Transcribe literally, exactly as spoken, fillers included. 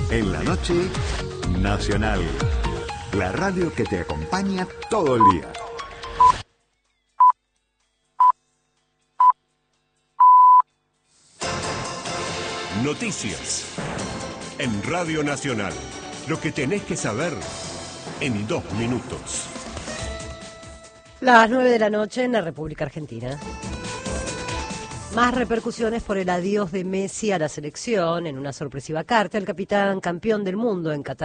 En la noche, Nacional. La radio que te acompaña todo el día. Noticias. En Radio Nacional. Lo que tenés que saber en dos minutos. Las nueve de la noche en la República Argentina. Más repercusiones por el adiós de Messi a la selección. En una sorpresiva carta, el capitán campeón del mundo en Qatar